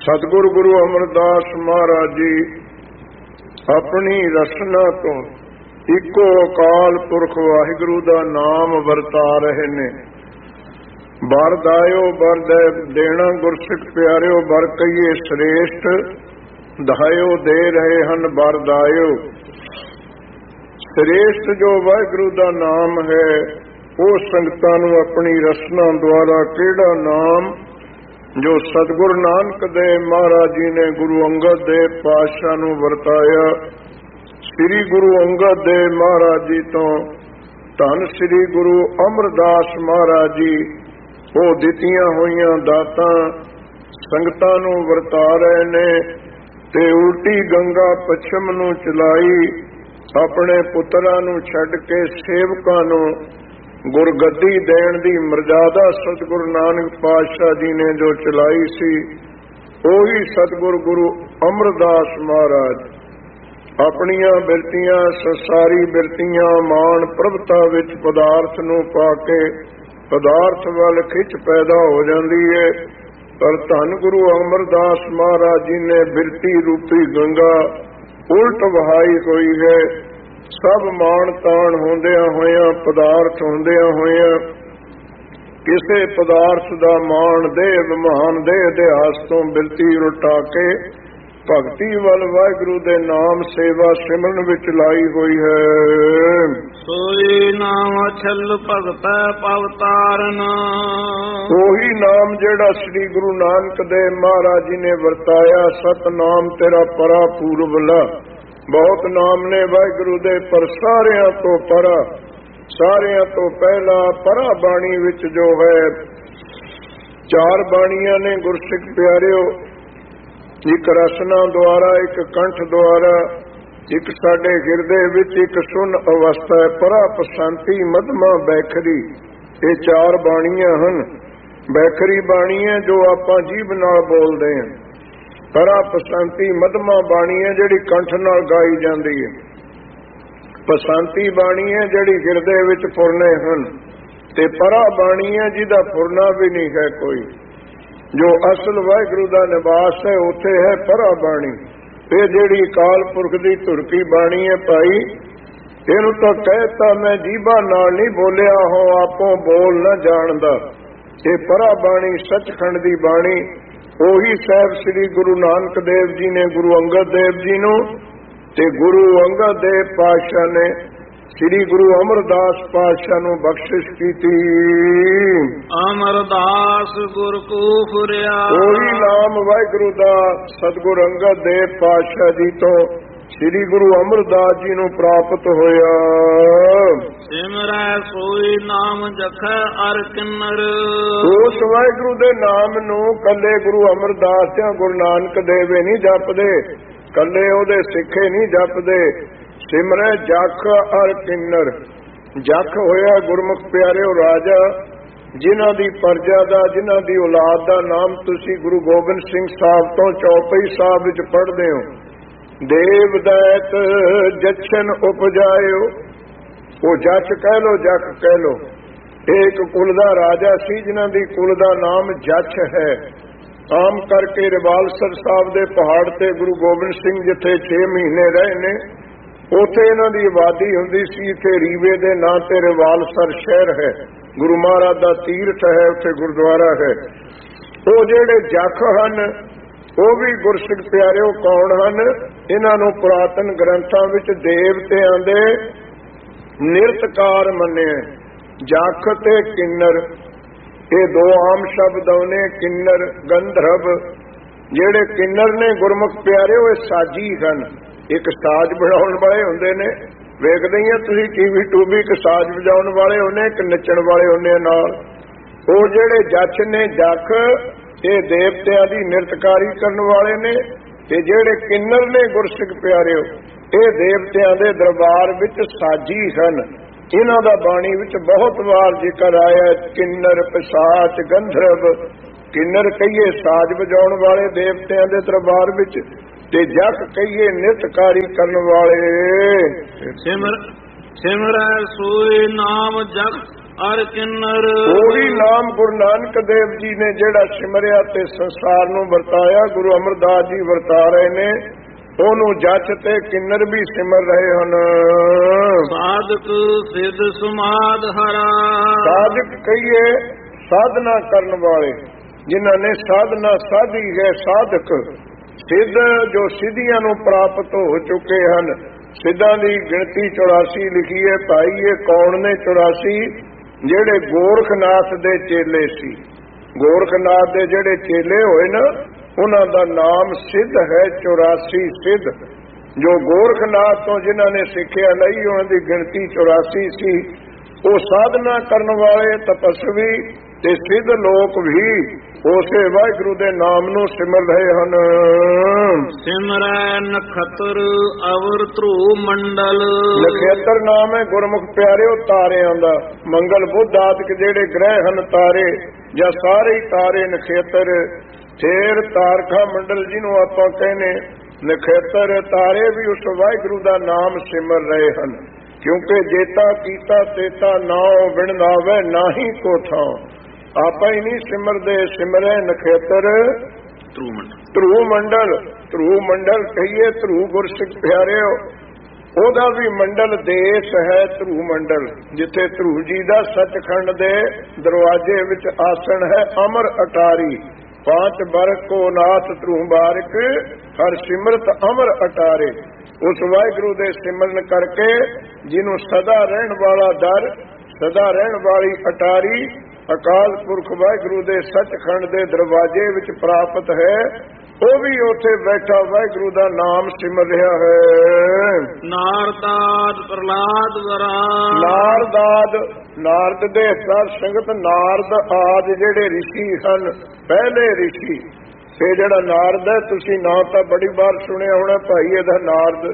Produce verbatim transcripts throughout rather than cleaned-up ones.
ਸਤਿਗੁਰ ਗੁਰੂ ਅਮਰਦਾਸ ਮਹਾਰਾਜ ਜੀ ਆਪਣੀ ਰਸਨਾ ਤੋਂ ਇੱਕੋ ਅਕਾਲ ਪੁਰਖ ਵਾਹਿਗੁਰੂ ਦਾ ਨਾਮ ਵਰਤਾ ਰਹੇ ਨੇ। ਬਰ ਦਾਇਓ ਬਰ ਦੇਣਾ ਗੁਰਸਿੱਖ ਪਿਆਰਿਓ, ਬਰ ਕਹੀਏ ਸ੍ਰੇਸ਼ਟ ਦਾਇਓ ਦੇ ਰਹੇ ਹਨ ਬਰ ਦਾਇਓ। ਸ੍ਰੇਸ਼ਟ ਜੋ ਵਾਹਿਗੁਰੂ ਦਾ ਨਾਮ ਹੈ ਉਹ ਸੰਗਤਾਂ ਨੂੰ ਆਪਣੀ ਰਸਨਾ ਦੁਆਰਾ ਕਿਹੜਾ ਨਾਮ ਜੋ ਸਤਿਗੁਰੂ ਨਾਨਕ ਦੇਵ ਮਹਾਰਾਜ ਜੀ ਨੇ ਗੁਰੂ ਅੰਗਦ ਦੇਵ ਪਾਤਸ਼ਾਹ ਨੂੰ ਵਰਤਾਇਆ। ਸ੍ਰੀ ਗੁਰੂ ਅੰਗਦ ਦੇਵ ਮਹਾਰਾਜ ਜੀ ਤੋਂ ਧੰਨ ਸ੍ਰੀ ਗੁਰੂ ਅਮਰਦਾਸ ਮਹਾਰਾਜ ਜੀ ਉਹ ਦਿੱਤੀਆਂ ਹੋਈਆਂ ਦਾਤਾਂ ਸੰਗਤਾਂ ਨੂੰ ਵਰਤਾ ਰਹੇ ਨੇ ਤੇ ਉਲਟੀ ਗੰਗਾ ਪੱਛਮ ਨੂੰ ਚਲਾਈ। ਆਪਣੇ ਪੁੱਤਰਾਂ ਨੂੰ ਛੱਡ ਕੇ ਸੇਵਕਾਂ ਨੂੰ ਗੁਰਗੱਦੀ ਦੇਣ ਦੀ ਮਰਜ਼ਾਦਾ ਸਤਿਗੁਰੂ ਨਾਨਕ ਪਾਤਸ਼ਾਹ ਜੀ ਨੇ ਜੋ ਚਲਾਈ ਸੀ, ਉਹੀ ਸਤਿਗੁਰੂ ਗੁਰੂ ਅਮਰਦਾਸ ਮਹਾਰਾਜ ਆਪਣੀਆਂ ਬਿਰਤੀਆਂ ਸੰਸਾਰੀ ਬਿਰਤੀਆਂ ਮਾਣ ਪ੍ਰਭਤਾ ਵਿੱਚ ਪਦਾਰਥ ਨੂੰ ਪਾ ਕੇ ਪਦਾਰਥ ਵੱਲ ਖਿੱਚ ਪੈਦਾ ਹੋ ਜਾਂਦੀ ਹੈ। ਪਰ ਧੰਨ ਗੁਰੂ ਅਮਰਦਾਸ ਮਹਾਰਾਜ ਜੀ ਨੇ ਬਿਰਤੀ ਰੂਪੀ ਗੰਗਾ ਉਲਟ ਵਹਾਈ ਹੋਈ ਹੈ। ਸਭ ਮਾਣ ਤਾਣ ਹੁੰਦਿਆਂ ਹੋਇਆਂ ਪਦਾਰਥ ਹੁੰਦਿਆਂ ਹੋਇਆਂ ਕਿਸੇ ਪਦਾਰਥ ਦਾ ਮਾਣ ਦੇਵ ਮਹਾਨ ਦੇ ਇਤਿਹਾਸ ਤੋਂ ਬਿਰਤੀ ਉਲਟਾ ਕੇ ਭਗਤੀ ਵੱਲ ਵਾਹਿਗੁਰੂ ਦੇ ਨਾਮ ਸੇਵਾ ਸਿਮਰਨ ਵਿੱਚ ਲਾਈ ਹੋਈ ਹੈ। ਸੋਈ ਨਾਮ ਛਲ ਭਗਤੈ ਪਵ ਤਾਰਨ, ਉਹੀ ਨਾਮ ਜਿਹੜਾ ਸ੍ਰੀ ਗੁਰੂ ਨਾਨਕ ਦੇਵ ਮਹਾਰਾਜ ਜੀ ਨੇ ਵਰਤਾਇਆ। ਸਤਨਾਮ ਤੇਰਾ ਪਰਾ ਪੂਰਬਲਾ। ਬਹੁਤ ਨਾਮ ਨੇ ਵਾਹਿਗੁਰੂ ਦੇ, ਪਰ ਸਾਰਿਆਂ ਤੋਂ ਪਰਾ, ਸਾਰਿਆਂ ਤੋਂ ਪਹਿਲਾ ਪਰਾ ਬਾਣੀ ਵਿੱਚ ਜੋ ਹੈ ਚਾਰ ਬਾਣੀਆਂ ਨੇ ਗੁਰਸਿੱਖ ਪਿਆਰਿਓ। ਇੱਕ ਰਸਨਾ ਦੁਆਰਾ, ਇੱਕ ਕੰਠ ਦੁਆਰਾ, ਇੱਕ ਸਾਡੇ ਹਿਰਦੇ ਵਿੱਚ ਇੱਕ ਸੁਨ ਅਵਸਥਾ ਹੈ। ਪਰਾ ਪਸੰਤੀ ਮਧਮਾ ਬੈਖਰੀ, ਇਹ ਚਾਰ ਬਾਣੀਆਂ ਹਨ। ਬੈਖਰੀ ਬਾਣੀ ਹੈ ਜੋ ਆਪਾਂ ਜੀਭ ਨਾਲ ਬੋਲਦੇ ਹਾਂ। ਪਰਾ ਪਸੰਤੀ ਮਧਮਾ ਬਾਣੀ ਹੈ ਜਿਹੜੀ ਕੰਠ ਨਾਲ ਗਾਈ ਜਾਂਦੀ ਹੈ। ਪਸੰਤੀ ਬਾਣੀ ਹੈ ਜਿਹੜੀ ਹਿਰਦੇ ਵਿੱਚ ਫੁਰਨੇ ਹਨ, ਤੇ ਪਰਾ ਬਾਣੀ ਹੈ ਜਿਹਦਾ ਫੁਰਨਾ ਵੀ ਨਹੀਂ ਹੈ ਕੋਈ। ਜੋ ਅਸਲ ਵਾਹਿਗੁਰੂ ਦਾ ਨਿਵਾਸ ਹੈ ਉੱਥੇ ਹੈ ਪਰਾ ਬਾਣੀ। ਇਹ ਜਿਹੜੀ ਅਕਾਲ ਪੁਰਖ ਦੀ ਧੁਰਕੀ ਬਾਣੀ ਹੈ ਭਾਈ, ਇਹਨੂੰ ਤਾਂ ਕਹਿਤਾ ਮੈਂ ਜੀਭਾਂ ਨਾਲ ਨਹੀਂ ਬੋਲਿਆ ਹੋ ਆਪੋਂ ਬੋਲ ਨਾ ਜਾਣਦਾ। ਇਹ ਪਰਾ ਬਾਣੀ ਸੱਚਖੰਡ ਦੀ ਬਾਣੀ, ਉਹੀ ਸਾਹਿਬ ਸ੍ਰੀ ਗੁਰੂ ਨਾਨਕ ਦੇਵ ਜੀ ਨੇ ਗੁਰੂ ਅੰਗਦ ਦੇਵ ਜੀ ਨੂੰ ਤੇ ਗੁਰੂ ਅੰਗਦ ਦੇਵ ਪਾਤਸ਼ਾਹ ਨੇ ਸ੍ਰੀ ਗੁਰੂ ਅਮਰਦਾਸ ਪਾਤਸ਼ਾਹ ਨੂੰ ਬਖਸ਼ਿਸ਼ ਕੀਤੀ। ਅਮਰਦਾਸ ਗੁਰ ਕੋ ਫੁਰਿਆ, ਉਹੀ ਨਾਮ ਵਾਹਿਗੁਰੂ ਦਾ ਸਤਿਗੁਰੂ ਅੰਗਦ ਦੇਵ ਪਾਤਸ਼ਾਹ ਜੀ ਤੋਂ ਸ੍ਰੀ ਗੁਰੂ ਅਮਰਦਾਸ ਜੀ ਨੂੰ ਪ੍ਰਾਪਤ ਹੋਇਆ। ਸਿਮਰੈ ਸੋਈ ਨਾਮ ਜਖੈ ਅਰ ਕਿੰਨਰ, ਉਸ ਵਾਹਿਗੁਰੂ ਦੇ ਨਾਮ ਨੂੰ ਕੱਲੇ ਗੁਰੂ ਅਮਰਦਾਸ ਜਾਂ ਗੁਰੂ ਨਾਨਕ ਦੇਵ ਨਹੀਂ ਜਪਦੇ, ਕੱਲੇ ਉਹਦੇ ਸਿੱਖੇ ਨਹੀਂ ਜਪਦੇ। ਸਿਮਰੈ ਜਖ ਅਰ ਕਿੰਨਰ। ਜਖ ਹੋਇਆ ਗੁਰਮੁਖ ਪਿਆਰਿਓ ਰਾਜਾ, ਜਿਨ੍ਹਾਂ ਦੀ ਪਰਜਾ ਦਾ, ਜਿਨ੍ਹਾਂ ਦੀ ਔਲਾਦ ਦਾ ਨਾਮ ਤੁਸੀਂ ਗੁਰੂ ਗੋਬਿੰਦ ਸਿੰਘ ਸਾਹਿਬ ਤੋਂ ਚੌਪਈ ਸਾਹਿਬ ਵਿੱਚ ਪੜ੍ਹਦੇ ਹੋ। ਦੇਵ ਦੈਤ ਜਛਨ ਉਪਜਾਇਓ, ਉਹ ਜਛ ਕਹਿ ਲੋ ਜਖ ਕਹਿ ਲੋ। ਇੱਕ ਕੁਲ ਦਾ ਰਾਜਾ ਸੀ ਜਿਨ੍ਹਾਂ ਦੀ ਕੁਲ ਦਾ ਨਾਮ ਜਛ ਹੈ। ਆਮ ਕਰਕੇ ਰਿਵਾਲਸਰ ਸਾਹਿਬ ਦੇ ਪਹਾੜ ਤੇ ਗੁਰੂ ਗੋਬਿੰਦ ਸਿੰਘ ਜਿੱਥੇ ਛੇ ਮਹੀਨੇ ਰਹੇ ਨੇ, ਉੱਥੇ ਇਹਨਾਂ ਦੀ ਆਬਾਦੀ ਹੁੰਦੀ ਸੀ। ਇੱਥੇ ਰੀਵੇ ਦੇ ਨਾਂ ਤੇ ਰਿਵਾਲਸਰ ਸ਼ਹਿਰ ਹੈ, ਗੁਰੂ ਮਹਾਰਾਜ ਦਾ ਤੀਰਥ ਹੈ, ਉੱਥੇ ਗੁਰਦੁਆਰਾ ਹੈ। ਉਹ ਜਿਹੜੇ ਜਖ ਹਨ ਉਹ ਵੀ ਗੁਰਸਿੱਖ ਪਿਆਰਿਓ ਕੌਣ ਹਨ? ਇਹਨਾਂ ਨੂੰ ਪੁਰਾਤਨ ਗ੍ਰੰਥਾਂ ਵਿੱਚ ਦੇਵਤਿਆਂ ਦੇ ਨਿਰਤਕਾਰ ਮੰਨਿਆ। ਜਖ ਤੇ ਕਿੰਨਰ ਇਹ ਦੋ ਆਮ ਸ਼ਬਦ ਆਉਨੇ। ਕਿੰਨਰ ਗੰਧਰਵ, ਜਿਹੜੇ ਕਿੰਨਰ ਨੇ ਗੁਰਮੁਖ ਪਿਆਰਿਓ ਇਹ ਸਾਜੀ ਹਨ। ਇੱਕ ਸਾਜ਼ ਵਜਾਉਣ ਵਾਲੇ ਹੁੰਦੇ ਨੇ, ਵੇਖਦੇ ਹੀ ਆ ਤੁਸੀਂ ਟੀਵੀ ਟੂਬੀ, ਇੱਕ ਸਾਜ਼ ਵਜਾਉਣ ਵਾਲੇ ਹੁੰਦੇ, ਇੱਕ ਨੱਚਣ ਵਾਲੇ ਹੁੰਦੇ ਨਾਲ। ਉਹ ਜਿਹੜੇ ਜੱਛ ਨੇ ਜਖ, ਇਹ ਦੇਵਤਿਆਂ ਦੀ ਨਿਰਤਕਾਰੀ ਕਰਨ ਵਾਲੇ ਨੇ, ਤੇ ਜਿਹੜੇ ਕਿੰਨਰ ਨੇ ਗੁਰਸਿੱਖ ਪਿਆਰਿਓ ਇਹ ਦੇਵਤਿਆਂ ਦੇ ਦਰਬਾਰ ਵਿੱਚ ਸਾਜੀ ਹਨ। ਇਹਨਾਂ ਦਾ ਬਾਣੀ ਵਿੱਚ ਬਹੁਤ ਵਾਰ ਜ਼ਿਕਰ ਆਇਆ। ਕਿੰਨਰ ਪਿਸ਼ਾਚ ਗੰਧਰਵ, ਕਿੰਨਰ ਕਹੀਏ ਸਾਜ਼ ਵਜਾਉਣ ਵਾਲੇ ਦੇਵਤਿਆਂ ਦੇ ਦਰਬਾਰ ਵਿੱਚ, ਤੇ ਜਖ ਕਹੀਏ ਨਿਰਤਕਾਰੀ ਕਰਨ ਵਾਲੇ। ਸਿਮਰ ਸਿਮਰੈ ਸੋਈ ਨਾਮ ਜਗ ਅਰ ਕਿੰਨਰ। ਉਹੀ ਨਾਮ ਗੁਰੂ ਨਾਨਕ ਦੇਵ ਜੀ ਨੇ ਜਿਹੜਾ ਸਿਮਰਿਆ ਤੇ ਸੰਸਾਰ ਨੂੰ ਵਰਤਾਇਆ, ਗੁਰੂ ਅਮਰਦਾਸ ਜੀ ਵਰਤਾ ਰਹੇ ਨੇ, ਉਹਨੂੰ ਜੱਚ ਤੇ ਕਿੰਨਰ ਵੀ ਸਿਮਰ ਰਹੇ ਹਨ। ਸਾਧਕ ਸਿੱਧ ਸਮਾਧ ਹਰਾ। ਸਾਧਕ ਕਹੀਏ ਸਾਧਨਾ ਕਰਨ ਵਾਲੇ, ਜਿਨ੍ਹਾਂ ਨੇ ਸਾਧਨਾ ਸਾਧੀ ਹੈ, ਸਾਧਕ। ਸਿੱਧ ਜੋ ਸਿੱਧੀਆਂ ਨੂੰ ਪ੍ਰਾਪਤ ਹੋ ਚੁੱਕੇ ਹਨ। ਸਿੱਧਾਂ ਦੀ ਗਿਣਤੀ ਚੁਰਾਸੀ ਲਿਖੀ ਹੈ। ਭਾਈ ਇਹ ਕੌਣ ਨੇ ਚੁਰਾਸੀ? ਜਿਹੜੇ ਗੋਰਖਨਾਥ ਦੇ ਚੇਲੇ ਸੀ। ਗੋਰਖਨਾਥ ਦੇ ਜਿਹੜੇ ਚੇਲੇ ਹੋਏ ਨਾ, ਉਹਨਾਂ ਦਾ ਨਾਮ ਸਿੱਧ ਹੈ। ਚੁਰਾਸੀ ਸਿੱਧ ਜੋ ਗੋਰਖਨਾਥ ਤੋਂ ਜਿਨ੍ਹਾਂ ਨੇ ਸਿੱਖਿਆ ਲਈ, ਉਹਨਾਂ ਦੀ ਗਿਣਤੀ ਚੁਰਾਸੀ ਸੀ। ਉਹ ਸਾਧਨਾ ਕਰਨ ਵਾਲੇ ਤਪਸਵੀ ਤੇ ਸਿੱਧ ਲੋਕ ਵੀ ਉਸੇ ਵਾਹਿਗੁਰੂ ਦੇ ਨਾਮ ਨੂੰ ਸਿਮਰ ਰਹੇ ਹਨ। ਸਿਮਰੈ ਨਖਤਰ ਅਵਰ ਧਰੂ ਮੰਡਲ। ਨਖੇਤਰ ਨਾਮ ਹੈ ਗੁਰਮੁਖ ਪਿਆਰਿਓ ਤਾਰਿਆਂ ਦਾ। ਮੰਗਲ ਬੁੱਧ ਆਦਿਕ ਜਿਹੜੇ ਗ੍ਰਹਿ ਹਨ ਤਾਰੇ, ਜਾਂ ਸਾਰੇ ਹੀ ਤਾਰੇ ਨਖੇਤਰ। ਫੇਰ ਤਾਰਕਾ ਮੰਡਲ ਜਿਹਨੂੰ ਆਪਾਂ ਕਹਿੰਦੇ ਨਖੇਤਰ, ਤਾਰੇ ਵੀ ਉਸ ਵਾਹਿਗੁਰੂ ਦਾ ਨਾਮ ਸਿਮਰ ਰਹੇ ਹਨ। ਕਿਉਂਕਿ ਜੇਤਾ ਕੀਤਾ ਤੇਤਾ ਨਾਉ ਬਿਨ ਨਾਵੇ ਨਾਹੀ ਕੋ ਥਾਉ। ਆਪਾਂ ਹੀ ਨਹੀਂ ਸਿਮਰਦੇ, ਸਿਮਰੇ ਨਖੇਤਰ ਧਰੂ ਮੰਡਲ। ਧਰੂ ਮੰਡਲ ਧਰੂ ਮੰਡਲ ਕਹੀਏ, ਧਰੂ ਗੁਰਸਿੱਖ ਪਿਆਰਿਓ ਉਹਦਾ ਵੀ ਮੰਡਲ ਦੇਸ਼ ਹੈ। ਧਰੂ ਮੰਡਲ ਜਿੱਥੇ ਧਰੂ ਜੀ ਦਾ ਸੱਚਖੰਡ ਦੇ ਦਰਵਾਜ਼ੇ ਵਿੱਚ ਆਸਣ ਹੈ। ਅਮਰ ਅਟਾਰੀ ਪਾਂਚ ਬਰਕ ਕੋ ਨਾਥ ਧਰੂ ਬਾਰਿਕ, ਹਰ ਸਿਮਰਤ ਅਮਰ ਅਟਾਰੇ। ਉਸ ਵਾਹਿਗੁਰੂ ਦੇ ਸਿਮਰਨ ਕਰਕੇ ਜਿਹਨੂੰ ਸਦਾ ਰਹਿਣ ਵਾਲਾ ਦਰ, ਸਦਾ ਰਹਿਣ ਵਾਲੀ ਅਟਾਰੀ ਅਕਾਲ ਪੁਰਖ ਵਾਹਿਗੁਰੂ ਦੇ ਸੱਚਖੰਡ ਦੇ ਦਰਵਾਜ਼ੇ ਵਿੱਚ ਪ੍ਰਾਪਤ ਹੈ, ਉਹ ਵੀ ਉੱਥੇ ਬੈਠਾ ਵਾਹਿਗੁਰੂ ਦਾ ਨਾਮ ਸਿਮਰ ਰਿਹਾ ਹੈ। ਨਾਰਦਾਦ ਪ੍ਰਲਾਦ ਵਰਾ। ਨਾਰਦਾਦ ਨਾਰਦ ਦੇ ਸਾਧ ਸੰਗਤ, ਨਾਰਦ ਆਦਿ ਜਿਹੜੇ ਰਿਸ਼ੀ ਹਨ, ਪਹਿਲੇ ਰਿਸ਼ੀ। ਤੇ ਜਿਹੜਾ ਨਾਰਦ ਹੈ, ਤੁਸੀਂ ਨਾਂ ਤਾਂ ਬੜੀ ਵਾਰ ਸੁਣਿਆ ਹੋਣਾ ਭਾਈ ਇਹਦਾ, ਨਾਰਦ।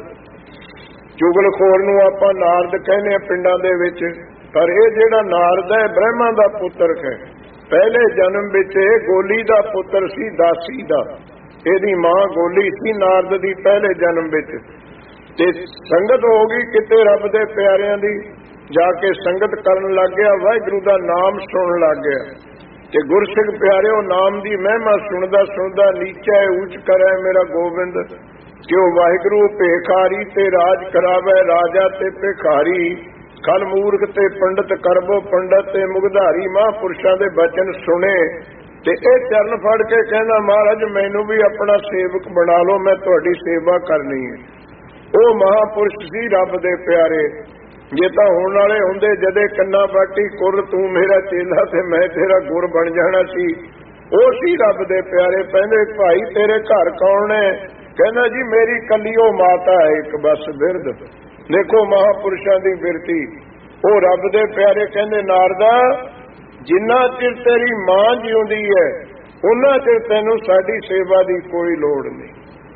ਚੁਗਲਖੋਰ ਨੂੰ ਆਪਾਂ ਨਾਰਦ ਕਹਿੰਦੇ ਆ ਪਿੰਡਾਂ ਦੇ ਵਿੱਚ, ਪਰ ਇਹ ਜਿਹੜਾ ਨਾਰਦ ਹੈ ਬ੍ਰਹਮਾ ਦਾ ਪੁੱਤਰ ਹੈ। ਪਹਿਲੇ ਜਨਮ ਵਿੱਚ ਇਹ ਗੋਲੀ ਦਾ ਪੁੱਤਰ ਸੀ, ਦਾਸੀ ਦਾ। ਇਹਦੀ ਮਾਂ ਗੋਲੀ ਸੀ ਨਾਰਦ ਦੀ ਪਹਿਲੇ ਜਨਮ ਵਿੱਚ। ਤੇ ਸੰਗਤ ਹੋ ਗਈ ਕਿਤੇ ਰੱਬ ਦੇ ਪਿਆਰਿਆਂ ਦੀ, ਜਾ ਕੇ ਸੰਗਤ ਕਰਨ ਲੱਗ ਗਿਆ, ਵਾਹਿਗੁਰੂ ਦਾ ਨਾਮ ਸੁਣਨ ਲੱਗ ਗਿਆ। ਤੇ ਗੁਰਸਿੱਖ ਪਿਆਰਿਓ ਨਾਮ ਦੀ ਮਹਿਮਾ ਸੁਣਦਾ ਸੁਣਦਾ ਨੀਚਾ ਉੱਚ ਕਰੇ ਮੇਰਾ ਗੋਬਿੰਦ। ਕਿਉ ਵਾਹਿਗੁਰੂ ਭੇਖਾਰੀ ਤੇ ਰਾਜ ਕਰਾਵੇ, ਰਾਜਾ ਤੇ ਭਿਖਾਰੀ। ਖਲ ਮੂਰਖ ਤੇ ਪੰਡਤ ਕਰਬੋ ਪੰਡਤ ਤੇ ਮੁਗਧਾਰੀ। ਮਹਾਂਪੁਰਸ਼ਾਂ ਦੇ ਬਚਨ ਸੁਣੇ ਤੇ ਇਹ ਚਰਨ ਫੜ ਕੇ ਕਹਿੰਦਾ, ਮਹਾਰਾਜ ਮੈਨੂੰ ਵੀ ਆਪਣਾ ਸੇਵਕ ਬਣਾ ਲਓ, ਮੈਂ ਤੁਹਾਡੀ ਸੇਵਾ ਕਰਨੀ ਹੈ। ਉਹ ਮਹਾਂਪੁਰਸ਼ ਸੀ ਰੱਬ ਦੇ ਪਿਆਰੇ। ਜੇ ਤਾਂ ਹੋਣ ਵਾਲੇ ਹੁੰਦੇ ਜਦੇ ਕੰਨਾ ਬਾਟੀ ਕੁਰ ਤੂੰ ਮੇਰਾ ਚੇਲਾ ਤੇ ਮੈਂ ਤੇਰਾ ਗੁਰ ਬਣ ਜਾਣਾ ਸੀ। ਉਹ ਸੀ ਰੱਬ ਦੇ ਪਿਆਰੇ। ਕਹਿੰਦੇ ਭਾਈ ਤੇਰੇ ਘਰ ਕੌਣ ਹੈ? ਕਹਿੰਦਾ ਜੀ ਮੇਰੀ ਕੱਲੀ ਉਹ ਮਾਤਾ ਹੈ ਇੱਕ ਬਸ ਬਿਰਧ। ਦੇਖੋ ਮਹਾਂਪੁਰਸ਼ਾਂ ਦੀ ਬਿਰਤੀ। ਉਹ ਰੱਬ ਦੇ ਪਿਆਰੇ ਕਹਿੰਦੇ ਨਾਰਦਾ, ਜਿੰਨਾ ਚਿਰ ਤੇਰੀ ਮਾਂ ਜਿਉਂਦੀ ਹੈ ਉਹਨਾਂ ਚਿਰ ਤੈਨੂੰ ਸਾਡੀ ਸੇਵਾ ਦੀ ਕੋਈ ਲੋੜ ਨਹੀਂ।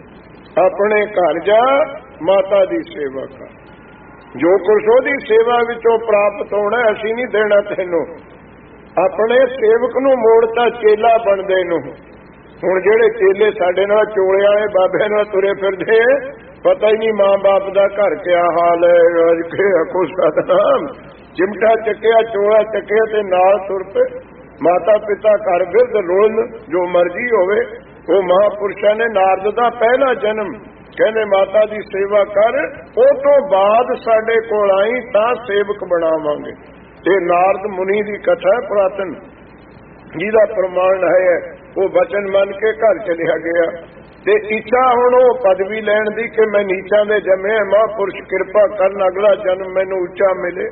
ਆਪਣੇ ਘਰ ਜਾ, ਮਾਤਾ ਦੀ ਸੇਵਾ ਕਰ। ਜੋ ਕੁਛ ਉਹਦੀ ਸੇਵਾ ਵਿੱਚੋਂ ਪ੍ਰਾਪਤ ਹੋਣਾ ਅਸੀਂ ਨਹੀਂ ਦੇਣਾ ਤੈਨੂੰ। ਆਪਣੇ ਸੇਵਕ ਨੂੰ ਮੋੜਤਾ ਚੇਲਾ ਬਣਦੇ ਨੂੰ। ਹੁਣ ਜਿਹੜੇ ਚੇਲੇ ਸਾਡੇ ਨਾਲ ਚੋਲੇ ਵਾਲੇ ਬਾਬਿਆਂ ਨਾਲ ਤੁਰੇ ਫਿਰਦੇ, ਪਤਾ ਹੀ ਨਹੀਂ ਮਾਂ ਬਾਪ ਦਾ ਘਰ ਕਿਆ ਹਾਲ ਹੈ। ਅੱਜ ਕੇ ਆਖੋ ਸਤਨਾਮ, ਚਿਮਟਾ ਚੱਕਿਆ, ਚੋਲਾ ਚੱਕਿਆ ਤੇ ਨਾਲ ਤੁਰ ਪਏ। ਮਾਤਾ ਪਿਤਾ ਘਰ ਬਿਰਧ ਰੋਲਣ, ਜੋ ਮਰਜ਼ੀ ਹੋਵੇ। ਉਹ ਮਹਾਂਪੁਰਸ਼ਾਂ ਨੇ ਨਾਰਦ ਦਾ ਪਹਿਲਾ ਜਨਮ ਕਹਿੰਦੇ ਮਾਤਾ ਦੀ ਸੇਵਾ ਕਰ, ਉਹ ਤੋਂ ਬਾਅਦ ਸਾਡੇ ਕੋਲ ਆਈ ਤਾਂ ਸੇਵਕ ਬਣਾਵਾਂਗੇ। ਇਹ ਨਾਰਦ ਮੁਨੀ ਦੀ ਕਥਾ ਪੁਰਾਤਨ, ਜਿਹਦਾ ਪ੍ਰਮਾਣ ਹੈ। ਉਹ ਬਚਨ ਮੰਨ ਕੇ ਘਰ ਚਲਿਆ ਗਿਆ ਤੇ ਇੱਛਾ ਹੁਣ ਉਹ ਪਦਵੀ ਲੈਣ ਦੀ ਕਿ ਮੈਂ ਨੀਚਾਂ ਦੇ ਜੰਮੇ, ਮਹਾਂਪੁਰਸ਼ ਕਿਰਪਾ ਕਰਨ ਅਗਲਾ ਜਨਮ ਮੈਨੂੰ ਉੱਚਾ ਮਿਲੇ।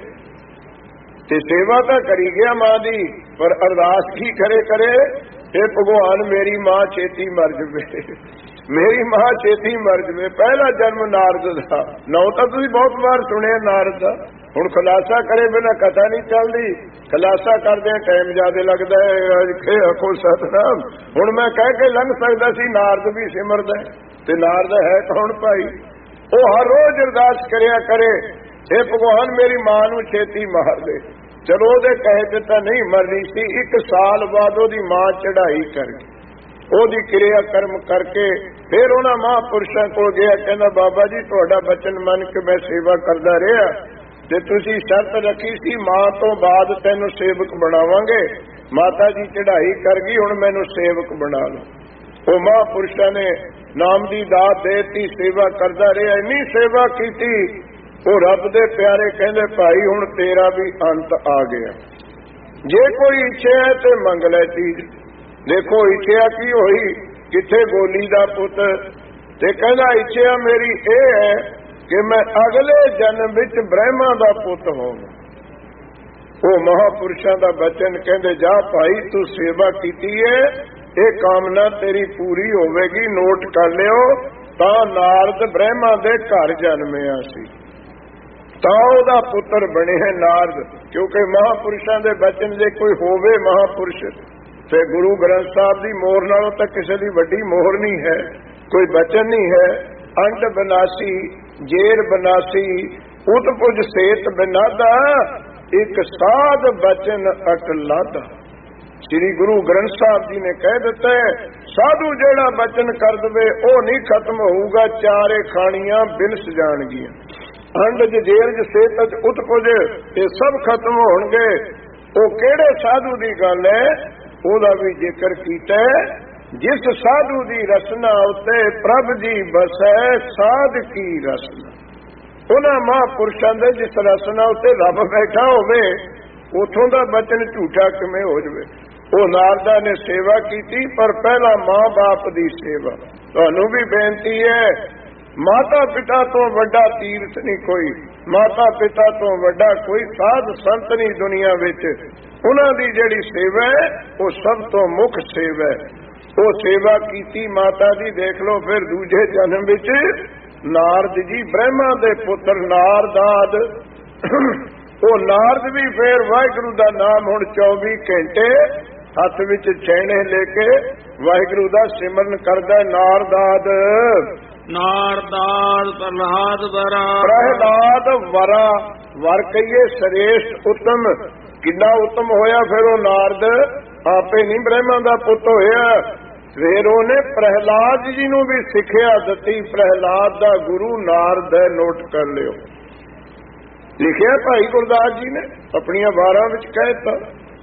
ਤੇ ਸੇਵਾ ਤਾਂ ਕਰੀ ਗਿਆ ਮਾਂ ਦੀ, ਪਰ ਅਰਦਾਸ ਕੀ ਕਰੇ ਕਰੇ, ਇਹ ਭਗਵਾਨ ਮੇਰੀ ਮਾਂ ਛੇਤੀ ਮਰ ਜਵੇ, ਮੇਰੀ ਮਾਂ ਛੇਤੀ ਮਰ ਜਵੇ। ਪਹਿਲਾ ਜਨਮ ਨਾਰਦ ਦਾ। ਨੌ ਤਾਂ ਤੁਸੀਂ ਬਹੁਤ ਵਾਰ ਸੁਣਿਆ ਨਾਰਦ ਦਾ। ਹੁਣ ਖੁਲਾਸਾ ਕਰੇ ਬਿਨਾਂ ਕਥਾ ਨਹੀਂ ਚੱਲਦੀ। ਖੁਲਾਸਾ ਕਰਦੇ ਟਾਈਮ ਜ਼ਿਆਦਾ ਲੱਗਦਾ ਹੈ। ਆਖੋ ਸਤਨਾਮ। ਹੁਣ ਮੈਂ ਕਹਿ ਕੇ ਲੰਘ ਸਕਦਾ ਸੀ ਨਾਰਦ ਵੀ ਸਿਮਰਦਾ, ਤੇ ਨਾਰਦ ਹੈ ਕੌਣ ਭਾਈ? ਉਹ ਹਰ ਰੋਜ਼ ਅਰਦਾਸ ਕਰਿਆ ਕਰੇ, ਇਹ ਭਗਵਾਨ ਮੇਰੀ ਮਾਂ ਨੂੰ ਛੇਤੀ ਮਾਰ ਦੇ। ਚਲੋ ਉਹਦੇ ਕਹੇ ਤੇ ਤਾਂ ਨਹੀਂ ਮਰਨੀ ਸੀ। ਇੱਕ ਸਾਲ ਬਾਅਦ ਉਹਦੀ ਮਾਂ ਚੜ੍ਹਾਈ ਕਰ ਗਈ। ਉਹਦੀ ਕਿਰਿਆ ਕਰਮ ਕਰਕੇ ਫਿਰ ਉਹਨਾਂ ਮਹਾਂਪੁਰਸ਼ਾਂ ਕੋਲ ਗਿਆ। ਕਹਿੰਦਾ ਬਾਬਾ ਜੀ ਤੁਹਾਡਾ ਬਚਨ ਮੰਨ ਕੇ ਮੈਂ ਸੇਵਾ ਕਰਦਾ ਰਿਹਾ, ਤੇ ਤੁਸੀਂ ਸ਼ਰਤ ਰੱਖੀ ਸੀ ਮਾਂ ਤੋਂ ਬਾਅਦ ਤੈਨੂੰ ਸੇਵਕ ਬਣਾਵਾਂਗੇ, ਮਾਤਾ ਜੀ ਚੜ੍ਹਾਈ ਕਰ ਗਈ, ਹੁਣ ਮੈਨੂੰ ਸੇਵਕ ਬਣਾ ਲਓ। ਉਹ ਮਹਾਂਪੁਰਸ਼ਾਂ ਨੇ ਨਾਮ ਦੀ ਦਾਤ ਦੇਤੀ, ਸੇਵਾ ਕਰਦਾ ਰਿਹਾ, ਇੰਨੀ ਸੇਵਾ ਕੀਤੀ। ਉਹ ਰੱਬ ਦੇ ਪਿਆਰੇ ਕਹਿੰਦੇ ਭਾਈ ਹੁਣ ਤੇਰਾ ਵੀ ਅੰਤ ਆ ਗਿਆ, ਜੇ ਕੋਈ ਇੱਛਾ ਹੈ ਤੇ ਮੰਗ ਲੈ ਚੀਜ਼। ਦੇਖੋ ਇੱਛਾ ਕੀ ਹੋਈ, ਕਿੱਥੇ ਗੋਲੀ ਦਾ ਪੁੱਤ, ਤੇ ਕਹਿੰਦਾ ਇੱਛਾ ਮੇਰੀ ਇਹ ਹੈ ਕਿ ਮੈਂ ਅਗਲੇ ਜਨਮ ਵਿੱਚ ਬ੍ਰਹਮਾ ਦਾ ਪੁੱਤ ਹੋਵਾਂ। ਉਹ ਮਹਾਂਪੁਰਸ਼ਾਂ ਦਾ ਬਚਨ ਕਹਿੰਦੇ ਜਾ ਭਾਈ ਤੂੰ ਸੇਵਾ ਕੀਤੀ ਹੈ, ਇਹ ਕਾਮਨਾ ਤੇਰੀ ਪੂਰੀ ਹੋਵੇਗੀ। ਨੋਟ ਕਰ ਲਿਓ, ਤਾਂ ਨਾਰਦ ਬ੍ਰਹਮਾ ਦੇ ਘਰ ਜਨਮਿਆ ਸੀ, ਤਾਂ ਉਹਦਾ ਪੁੱਤਰ ਬਣੇ ਹੈ ਨਾਰਦ। ਕਿਉਂਕਿ ਮਹਾਂਪੁਰਸ਼ਾਂ ਦੇ ਬਚਨ ਜੇ ਕੋਈ ਹੋਵੇ ਮਹਾਂਪੁਰਸ਼, ਤੇ ਗੁਰੂ ਗ੍ਰੰਥ ਸਾਹਿਬ ਦੀ ਮੋਹਰ ਨਾਲੋਂ ਤਾਂ ਕਿਸੇ ਦੀ ਵੱਡੀ ਮੋਹਰ ਨਹੀਂ ਹੈ, ਕੋਈ ਬਚਨ ਨਹੀਂ ਹੈ। ਅੰਡ ਬਨਾਸੀ ਜੇਰ ਬਨਾਸੀ ਉਤਪੁਜ ਸੇਤ ਬਿਨਾਦਾ, ਇੱਕ ਸਾਧ ਬਚਨ ਅਟਲਾਦਾ। ਸ੍ਰੀ ਗੁਰੂ ਗ੍ਰੰਥ ਸਾਹਿਬ ਜੀ ਨੇ ਕਹਿ ਦਿੱਤਾ ਸਾਧੂ ਜਿਹੜਾ ਬਚਨ ਕਰ ਦਵੇ ਉਹ ਨਹੀਂ ਖਤਮ ਹੋਊਗਾ, ਚਾਰੇ ਖਾਣੀਆਂ ਬਿਨਸ ਜਾਣਗੀਆਂ। ਅੰਡ ਜੇਰਜ ਸੇਤ ਉਤਪੁਜ ਇਹ ਸਭ ਖਤਮ ਹੋਣਗੇ। ਉਹ ਕਿਹੜੇ ਸਾਧੂ ਦੀ ਗੱਲ ਹੈ, ਉਹਦਾ ਵੀ ਜ਼ਿਕਰ ਕੀਤਾ, ਜਿਸ ਸਾਧੂ ਦੀ ਰਸਨਾ ਉੱਤੇ ਪ੍ਰਭ ਜੀ ਬਸੈ, ਸਾਧ ਕੀ ਰਸਨਾ। ਉਹਨਾਂ ਮਹਾਂਪੁਰਸ਼ਾਂ ਦੇ ਜਿਸ ਰਸਨਾ ਉੱਤੇ ਰੱਬ ਬੈਠਾ ਹੋਵੇ, ਉਥੋਂ ਦਾ ਬਚਨ ਝੂਠਾ ਕਿਵੇਂ ਹੋ ਜਾਵੇ। ਉਹ ਨਾਰਦਾ ਨੇ ਸੇਵਾ ਕੀਤੀ, ਪਰ ਪਹਿਲਾਂ ਮਾਂ ਬਾਪ ਦੀ ਸੇਵਾ। ਤੁਹਾਨੂੰ ਵੀ ਬੇਨਤੀ ਹੈ, ਮਾਤਾ ਪਿਤਾ ਤੋਂ ਵੱਡਾ ਤੀਰਥ ਨਹੀਂ ਕੋਈ, ਮਾਤਾ ਪਿਤਾ ਤੋਂ ਵੱਡਾ ਕੋਈ ਸਾਧ ਸੰਤ ਨਹੀਂ ਦੁਨੀਆ ਵਿੱਚ। ਉਹਨਾਂ ਦੀ ਜਿਹੜੀ ਸੇਵਾ ਹੈ ਉਹ ਸਭ ਤੋਂ ਮੁੱਖ ਸੇਵਾ ਹੈ। ਉਹ ਸੇਵਾ ਕੀਤੀ ਮਾਤਾ ਦੀ। ਦੇਖ ਲਓ ਫਿਰ ਦੂਜੇ ਜਨਮ ਵਿੱਚ ਨਾਰਦ ਜੀ ਬ੍ਰਹਮਾ ਦੇ ਪੁੱਤਰ ਨਾਰਦਾਦ। ਉਹ ਨਾਰਦ ਵੀ ਫੇਰ ਵਾਹਿਗੁਰੂ ਦਾ ਨਾਮ ਹੁਣ ਚੌਵੀ ਘੰਟੇ ਹੱਥ ਵਿੱਚ ਛੈਣੇ ਲੈ ਕੇ ਵਾਹਿਗੁਰੂ ਦਾ ਸਿਮਰਨ ਕਰਦਾ। ਨਾਰਦਾਦ ਨਾਰਦਾਦ ਪ੍ਰਹਲਾਦ ਵਰਾ, ਪ੍ਰਹਲਾਦ ਵਰਾ, ਵਰ ਕਹੀਏ ਸਰੇਸ਼ਟ ਉੱਤਮ। ਕਿੰਨਾ ਉੱਤਮ ਹੋਇਆ ਫਿਰ ਉਹ ਨਾਰਦ, ਆਪੇ ਨਹੀਂ ਬ੍ਰਹਮਾ ਦਾ ਪੁੱਤ ਹੋਇਆ। ਫਿਰ ਉਹਨੇ ਪ੍ਰਹਲਾਦ ਜੀ ਨੂੰ ਵੀ ਸਿੱਖਿਆ ਦਿੱਤੀ। ਪ੍ਰਹਲਾਦ ਦਾ ਗੁਰੂ ਨਾਰਦ ਹੈ, ਨੋਟ ਕਰ ਲਿਓ। ਲਿਖਿਆ ਭਾਈ ਗੁਰਦਾਸ ਜੀ ਨੇ ਆਪਣੀਆਂ ਵਾਰਾਂ ਵਿੱਚ ਕਹਿਤਾ,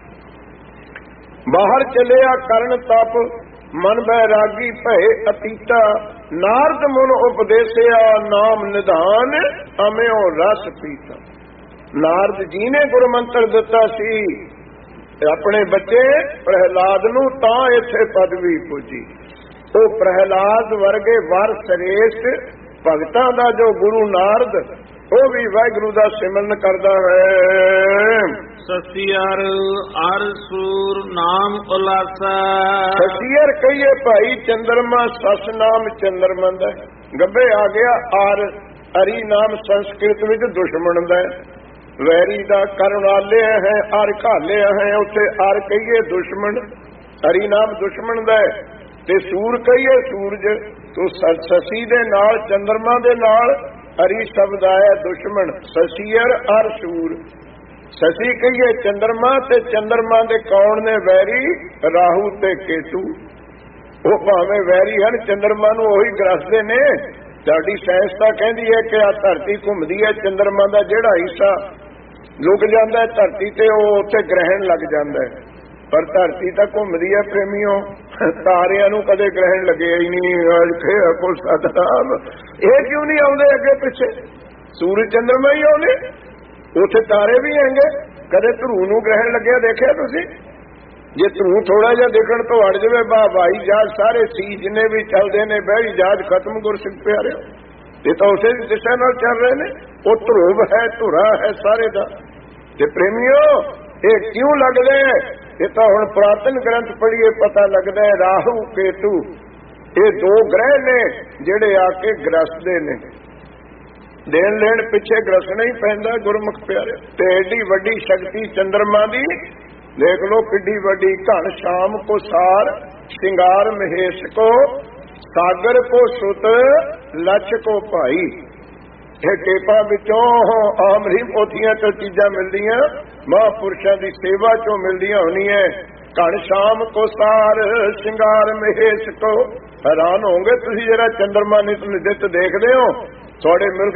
ਬਾਹਰ ਚਲਿਆ ਕਰਨ ਤਪ, ਮਨ ਬੈਰਾਗੀ ਭਏ ਅਤੀਤਾ, ਨਾਰਦ ਮਨ ਉਪਦੇਸਿਆ, ਨਾਮ ਨਿਧਾਨ ਅਮਿਓ ਰਸ ਪੀਤਾ। ਨਾਰਦ ਜੀ ਨੇ ਗੁਰੂ ਮੰਤਰ ਦਿੱਤਾ ਸੀ ਆਪਣੇ ਬੱਚੇ ਪ੍ਰਹਲਾਦ ਨੂੰ, ਤਾਂ ਇੱਥੇ ਪਦਵੀ ਪੁੱਜੀ। ਉਹ ਪ੍ਰਹਲਾਦ ਵਰਗੇ ਵਰ ਸਰੇਸ਼ਟ ਭਗਤਾਂ ਦਾ ਜੋ ਗੁਰੂ ਨਾਰਦ, ਉਹ ਵੀ ਵਾਹਿਗੁਰੂ ਦਾ ਸਿਮਰਨ ਕਰਦਾ ਹੈ। ਸਸੀਅਰ ਅਰ ਸੂਰ ਨਾਮ ਉਲਾਸਾ, ਸਸੀਅਰ ਕਹੀਏ ਭਾਈ ਚੰਦਰਮਾ, ਸਸ ਨਾਮ ਚੰਦਰਮਾ ਦਾ। ਗੱਭੇ ਆ ਗਿਆ ਆਰ, ਅਰੀ ਨਾਮ ਸੰਸਕ੍ਰਿਤ ਵਿੱਚ ਦੁਸ਼ਮਣ ਦਾ, ਵੈਰੀ ਦਾ। ਕਰੁਣਾਲਿਆ ਹੈ ਅਰ ਘਾਲਿਆ ਹੈ, ਉੱਥੇ ਅਰ ਕਹੀਏ ਦੁਸ਼ਮਣ, ਹਰੀ ਨਾਮ ਦੁਸ਼ਮਣ ਦਾ। ਤੇ ਸੂਰ ਕਹੀਏ ਸੂਰਜ, ਤੋ ਸਸੀ ਦੇ ਨਾਲ ਚੰਦਰਮਾ ਦੇ ਨਾਲ ਹਰੀ ਸ਼ਬਦ ਆਇਆ ਦੁਸ਼ਮਣ। ਸਸੀਅਰ ਅਰ ਸੂਰ, ਸਸੀ ਕਹੀਏ ਚੰਦਰਮਾ, ਤੇ ਚੰਦਰਮਾ ਦੇ ਕੌਣ ਨੇ ਵੈਰੀ, ਰਾਹੂ ਤੇ ਕੇਤੂ। ਉਹ ਭਾਵੇਂ ਵੈਰੀ ਹਨ, ਚੰਦਰਮਾ ਨੂੰ ਉਹੀ ਗ੍ਰਸਦੇ ਨੇ। ਸਾਡੀ ਸਾਇੰਸ ਤਾਂ ਕਹਿੰਦੀ ਹੈ ਕਿ ਆ ਧਰਤੀ ਘੁੰਮਦੀ ਹੈ, ਚੰਦਰਮਾ ਦਾ ਜਿਹੜਾ ਹਿੱਸਾ ਲੁਕ ਜਾਂਦਾ ਧਰਤੀ ਤੇ, ਉਹ ਉੱਥੇ ਗ੍ਰਹਿਣ ਲੱਗ ਜਾਂਦਾ ਹੈ। ਪਰ ਧਰਤੀ ਤਾਂ ਘੁੰਮਦੀ ਹੈ ਪ੍ਰੇਮੀਓ, ਤਾਰਿਆਂ ਨੂੰ ਕਦੇ ਗ੍ਰਹਿਣ ਲੱਗਿਆ ਹੀ ਨਹੀਂ। ਕੋ ਸਤਨਾਮ, ਇਹ ਕਿਉਂ ਨਹੀਂ ਆਉਂਦੇ ਅੱਗੇ ਪਿੱਛੇ? ਸੂਰਜ ਚੰਦਰਮਾ ਹੀ ਆਉਂਦੇ, ਉੱਥੇ ਤਾਰੇ ਵੀ ਹੈਗੇ। ਕਦੇ ਧਰੂ ਨੂੰ ਗ੍ਰਹਿਣ ਲੱਗਿਆ ਦੇਖਿਆ ਤੁਸੀਂ? ਜੇ ਧਰੂ ਥੋੜਾ ਜਿਹਾ ਦੇਖਣ ਤੋਂ ਹਟ ਜਾਵੇ, ਬਾ ਭਾਈ ਜਹਾਜ਼ ਸਾਰੇ ਸੀ ਜਿੰਨੇ ਵੀ ਚੱਲਦੇ ਨੇ, ਬਹਿ ਜਹਾਜ਼ ਖਤਮ, ਗੁਰਸਿੱਖ ਪਿਆਰਿਓ। ਇਹ ਤਾਂ ਉਸੇ ਦਿਸ਼ਾ ਨਾਲ ਚੱਲ ਰਹੇ ਨੇ। ਉਹ ਧਰੁਵ ਹੈ, ਧੁਰਾ ਹੈ ਸਾਰੇ ਦਾ। ਤੇ ਪ੍ਰੇਮੀਓ ਇਹ ਕਿਉਂ ਲੱਗਦੇ? ਇਹ ਤਾਂ ਹੁਣ ਪੁਰਾਤਨ ਗ੍ਰੰਥ ਪੜ੍ਹੀਏ ਪਤਾ ਲੱਗਦਾ ਹੈ। ਰਾਹੂ ਕੇਤੂ ਇਹ ਦੋ ਗ੍ਰਹਿ ਨੇ ਜਿਹੜੇ ਆ ਕੇ ਗ੍ਰਸਦੇ ਨੇ। ਦੇਣ ਲੈਣ ਪਿੱਛੇ ਗ੍ਰਸਣਾ ਹੀ ਪੈਂਦਾ ਗੁਰਮੁਖ ਪਿਆਰੇ। ਤੇ ਏਡੀ ਵੱਡੀ ਸ਼ਕਤੀ ਚੰਦਰਮਾ ਦੀ ਦੇਖ ਲੋ, ਕਿੱਡੀ ਵੱਡੀ। ਘਣ ਸ਼ਾਮ ਕੋ ਸਾਰ, ਸ਼ਿੰਗਾਰ ਮਹੇਸ਼ ਕੋ, ਸਾਗਰ ਕੋ ਸੁਤ, ਲਛ ਕੋ ਭਾਈ। ਇਹ ਟੇਪਾਂ ਵਿੱਚੋਂ ਆਮਰੀ ਪੋਥੀਆਂ ਤੋਂ ਚੀਜ਼ਾਂ ਮਿਲਦੀਆਂ, ਮਹਾਂਪੁਰਸ਼ਾਂ ਦੀ ਸੇਵਾ ਚੋਂ ਮਿਲਦੀਆਂ ਹੋਣੀਆਂ। ਘਣ ਸ਼ਾਮ ਕੋ ਸਾਰ, ਸ਼ਿੰਗਾਰ ਮਹੇਸ਼ ਕੋ। ਹੈਰਾਨ ਹੋਗੇ ਤੁਸੀਂ ਜਿਹੜਾ ਚੰਦਰਮਾ ਨਿਤ ਨਿਤ ਦੇਖਦੇ ਹੋ। ਤੁਹਾਡੇ ਮਿਲਕ